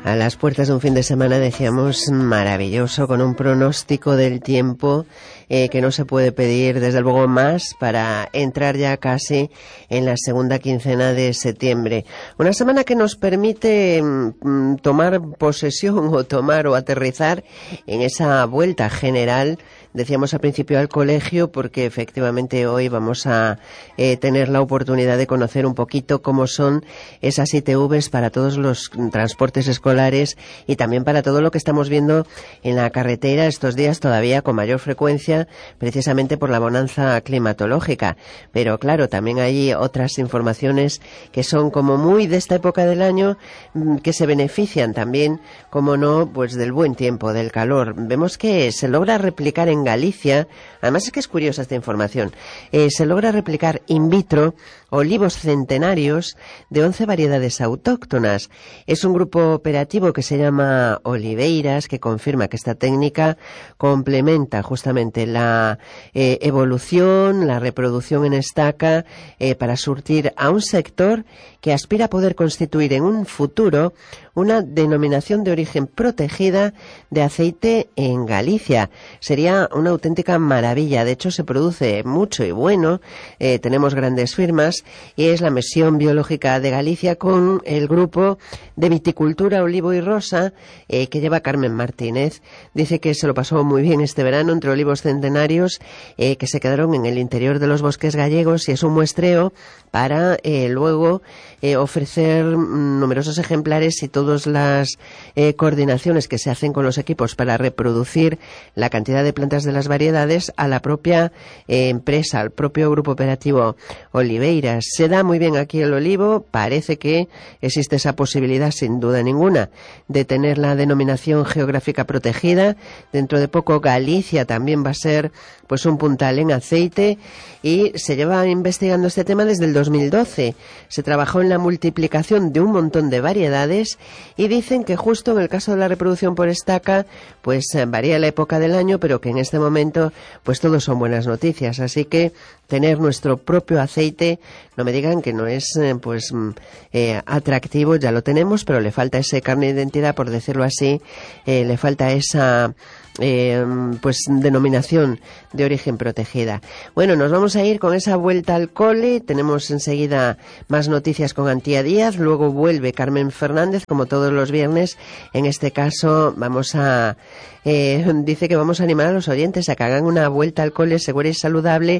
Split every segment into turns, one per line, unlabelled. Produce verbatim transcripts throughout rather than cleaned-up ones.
A las puertas de un fin de semana, decíamos, maravilloso, con un pronóstico del tiempo eh, que no se puede pedir, desde luego, más para entrar ya casi en la segunda quincena de septiembre. Una semana que nos permite mm, tomar posesión o tomar o aterrizar en esa vuelta general, decíamos al principio, al colegio, porque efectivamente hoy vamos a eh, tener la oportunidad de conocer un poquito cómo son esas I T Vs para todos los transportes escolares y también para todo lo que estamos viendo en la carretera estos días, todavía con mayor frecuencia, precisamente por la bonanza climatológica. Pero claro, también hay otras informaciones que son como muy de esta época del año, que se benefician también, como no, pues del buen tiempo, del calor. Vemos que se logra replicar en Galicia, además es que es curiosa esta información, eh, se logra replicar in vitro olivos centenarios de once variedades autóctonas. Es un grupo operativo que se llama Oliveiras, que confirma que esta técnica complementa justamente la eh, evolución, la reproducción en estaca, eh, para surtir a un sector que aspira a poder constituir en un futuro una denominación de origen protegida de aceite en Galicia. Sería una auténtica maravilla. De hecho, se produce mucho y bueno. Eh, tenemos grandes firmas y es la Misión Biológica de Galicia con el grupo de viticultura Olivo y Rosa eh, que lleva Carmen Martínez. Dice que se lo pasó muy bien este verano entre olivos centenarios eh, que se quedaron en el interior de los bosques gallegos, y es un muestreo para eh, luego eh, ofrecer numerosos ejemplares y todas las eh, coordinaciones que se hacen con los equipos para reproducir la cantidad de plantas de las variedades a la propia eh, empresa, al propio grupo operativo Oliveiras. Se da muy bien aquí el olivo, parece que existe esa posibilidad sin duda ninguna de tener la denominación geográfica protegida. Dentro de poco Galicia también va a ser pues un puntal en aceite, y se lleva investigando este tema desde el dos mil doce. Se trabajó en la multiplicación de un montón de variedades y dicen que justo en el caso de la reproducción por estaca pues eh, varía la época del año, pero que en este momento pues todo son buenas noticias. Así que tener nuestro propio aceite, no me digan que no es eh, pues eh, atractivo, ya lo tenemos, pero le falta ese carne de identidad, por decirlo así, eh, le falta esa Eh, pues denominación de origen protegida. Bueno, nos vamos a ir con esa vuelta al cole. Tenemos enseguida más noticias con Antía Díaz, luego vuelve Carmen Fernández como todos los viernes. En este caso vamos a eh, dice que vamos a animar a los oyentes a que hagan una vuelta al cole segura y saludable,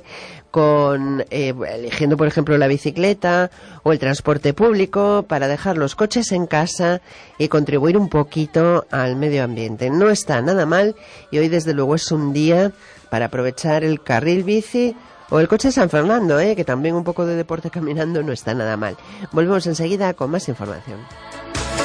con eh, eligiendo por ejemplo la bicicleta o el transporte público, para dejar los coches en casa y contribuir un poquito al medio ambiente. No está nada mal. Y hoy desde luego es un día para aprovechar el carril bici o el coche de San Fernando, ¿eh? Que también un poco de deporte caminando no está nada mal. Volvemos enseguida con más información.